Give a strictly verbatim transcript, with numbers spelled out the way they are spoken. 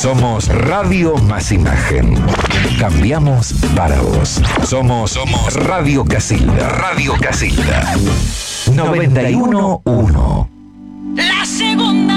Somos Radio Más Imagen. Cambiamos para vos. Somos, somos Radio Casilda. Radio Casilda. noventa y uno punto uno. La segunda